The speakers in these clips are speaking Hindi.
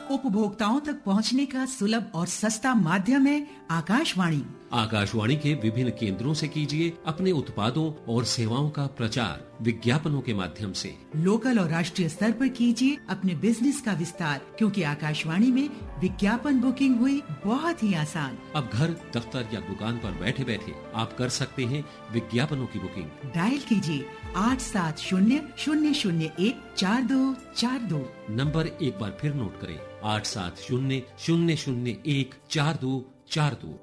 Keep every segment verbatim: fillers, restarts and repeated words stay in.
उपभोक्ताओं तक पहुंचने का सुलभ और सस्ता माध्यम है आकाशवाणी। आकाशवाणी के विभिन्न केंद्रों से कीजिए अपने उत्पादों और सेवाओं का प्रचार विज्ञापनों के माध्यम से। लोकल और राष्ट्रीय स्तर पर कीजिए अपने बिजनेस का विस्तार, क्योंकि आकाशवाणी में विज्ञापन बुकिंग हुई बहुत ही आसान। अब घर, दफ्तर या दुकान पर बैठे बैठे आप कर सकते हैं विज्ञापनों की बुकिंग। डायल कीजिए आठ सात शून्य शून्य शून्य एक चार दो चार दो। नंबर एक बार फिर नोट करें, आठ सात शून्य शून्य शून्य एक चार दो चार दो।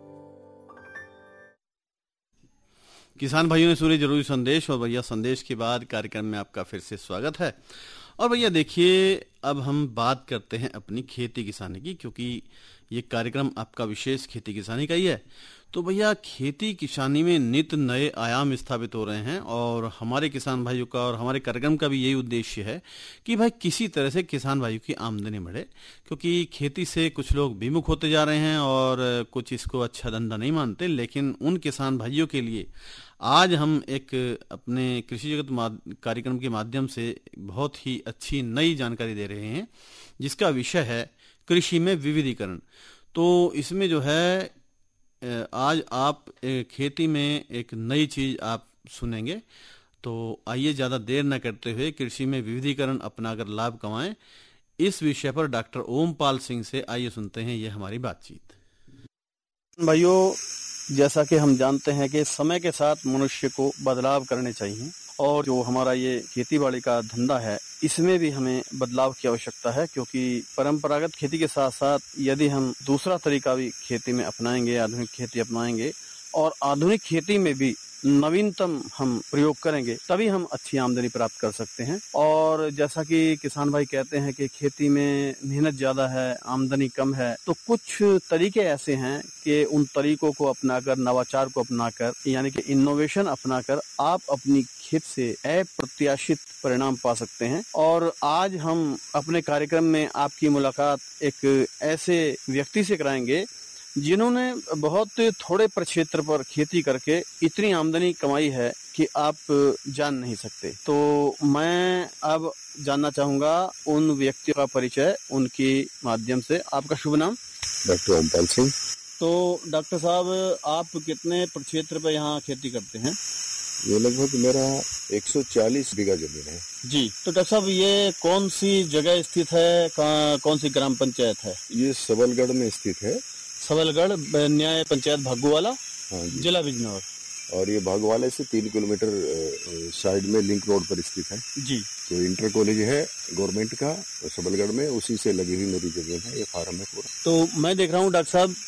किसान भाइयों ने सुने जरूरी संदेश, और भैया संदेश के बाद कार्यक्रम में आपका फिर से स्वागत है। और भैया देखिए, अब हम बात करते हैं अपनी खेती किसानी की, क्योंकि ये कार्यक्रम आपका विशेष खेती किसानी का ही है। तो भैया खेती किसानी में नित नए आयाम स्थापित हो रहे हैं, और हमारे किसान भाइयों का और हमारे कार्यक्रम का भी यही उद्देश्य है कि भाई किसी तरह से किसान भाइयों की आमदनी बढ़े, क्योंकि खेती से कुछ लोग विमुख होते जा रहे हैं और कुछ इसको अच्छा धंधा नहीं मानते। लेकिन उन किसान भाइयों के लिए आज हम एक अपने कृषि जगत कार्यक्रम के माध्यम से बहुत ही अच्छी नई जानकारी दे रहे हैं, जिसका विषय है कृषि में विविधीकरण। तो इसमें जो है आज आप खेती में एक नई चीज आप सुनेंगे। तो आइए ज्यादा देर न करते हुए कृषि में विविधीकरण अपनाकर लाभ कमाएं, इस विषय पर डॉक्टर ओमपाल सिंह से आइए सुनते हैं ये हमारी बातचीत। भाइयों, जैसा कि हम जानते हैं कि समय के साथ मनुष्य को बदलाव करने चाहिए, और जो हमारा ये खेती बाड़ी का धंधा है इसमें भी हमें बदलाव की आवश्यकता है, क्योंकि परंपरागत खेती के साथ साथ यदि हम दूसरा तरीका भी खेती में अपनाएंगे, आधुनिक खेती अपनाएंगे और आधुनिक खेती में भी नवीनतम हम प्रयोग करेंगे, तभी हम अच्छी आमदनी प्राप्त कर सकते हैं। और जैसा कि किसान भाई कहते हैं कि खेती में मेहनत ज्यादा है, आमदनी कम है, तो कुछ तरीके ऐसे हैं कि उन तरीकों को अपनाकर, नवाचार को अपनाकर, यानी कि इनोवेशन अपनाकर आप अपनी खेत से अप्रत्याशित परिणाम पा सकते हैं। और आज हम अपने कार्यक्रम में आपकी मुलाकात एक ऐसे व्यक्ति से कराएंगे जिन्होंने बहुत थोड़े प्रक्षेत्र पर खेती करके इतनी आमदनी कमाई है कि आप जान नहीं सकते। तो मैं अब जानना चाहूंगा उन व्यक्तियों का परिचय उनके माध्यम से। आपका शुभ नाम? डॉक्टर ओमपाल सिंह। तो डॉक्टर साहब, आप कितने प्रक्षेत्र पर यहाँ खेती करते हैं? ये लगभग मेरा एक सौ चालीस बीघा जमीन है जी। तो डॉक्टर साहब, ये कौन सी जगह स्थित है, कौन सी ग्राम पंचायत है? ये सबलगढ़ में स्थित है। सबलगढ़ न्याय पंचायत भागूवाला, हाँ जी, जिला बिजनौर। और ये भागवाले से तीन किलोमीटर साइड में लिंक रोड पर स्थित है जी। तो इंटर कॉलेज है गवर्नमेंट का सबलगढ़ में, उसी से लगी हुई मेरी जमीन है। ये फार्म है पूरा। तो मैं देख रहा हूँ डॉक्टर साहब